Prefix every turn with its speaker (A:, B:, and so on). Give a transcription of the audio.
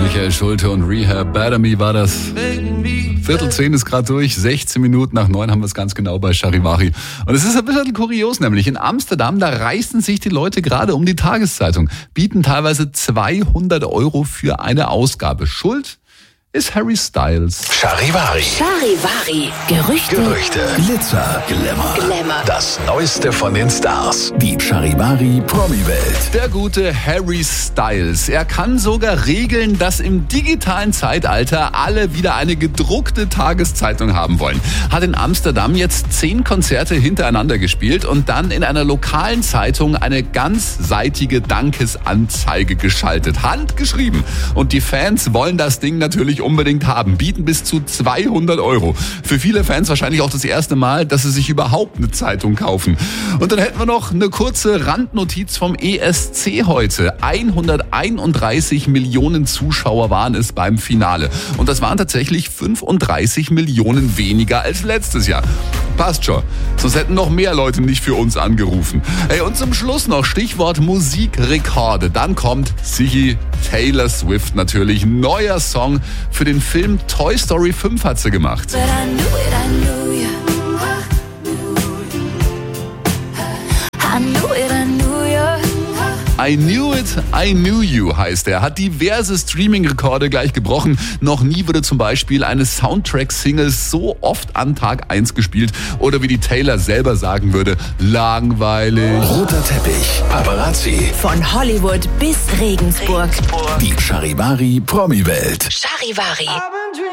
A: Michael Schulte und Rehab. Better Me war das. 9:15 ist gerade durch. 16 Minuten nach 9 haben wir es ganz genau bei Charivari. Und es ist ein bisschen kurios, nämlich in Amsterdam, da reißen sich die Leute gerade um die Tageszeitung, bieten teilweise 200 € für eine Ausgabe. Schuld ist Harry Styles.
B: Charivari.
C: Charivari. Gerüchte.
B: Glitzer. Glamour. Das Neueste von den Stars. Die Charivari Promi-Welt.
A: Der gute Harry Styles. Er kann sogar regeln, dass im digitalen Zeitalter alle wieder eine gedruckte Tageszeitung haben wollen. Hat in Amsterdam jetzt 10 Konzerte hintereinander gespielt und dann in einer lokalen Zeitung eine ganzseitige Dankesanzeige geschaltet. Handgeschrieben. Und die Fans wollen das Ding natürlich unbedingt haben. Bieten bis zu 200 €. Für viele Fans wahrscheinlich auch das erste Mal, dass sie sich überhaupt eine Zeitung kaufen. Und dann hätten wir noch eine kurze Randnotiz vom ESC heute. 131 Millionen Zuschauer waren es beim Finale. Und das waren tatsächlich 35 Millionen weniger als letztes Jahr. Passt schon. Sonst hätten noch mehr Leute nicht für uns angerufen. Und zum Schluss noch Stichwort Musikrekorde. Dann kommt sicher Taylor Swift natürlich. Neuer Song für den Film Toy Story 5 hat sie gemacht. I Knew It, I Knew You heißt er. Hat diverse Streaming-Rekorde gleich gebrochen. Noch nie wurde zum Beispiel eine Soundtrack-Single so oft an Tag 1 gespielt. Oder wie die Taylor selber sagen würde, langweilig.
B: Roter Teppich, Paparazzi.
C: Von Hollywood bis Regensburg.
B: Die Charivari Promi-Welt.
C: Charivari.